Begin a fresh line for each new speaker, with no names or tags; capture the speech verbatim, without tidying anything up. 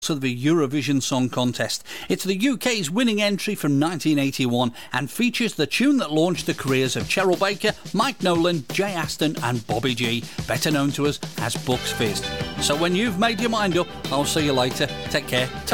of the Eurovision Song Contest. It's the U K's winning entry from nineteen eighty-one and features the tune that launched the careers of Cheryl Baker, Mike Nolan, Jay Aston and Bobby G, better known to us as Bucks Fizz. So when you've made your mind up, I'll see you later. Take care.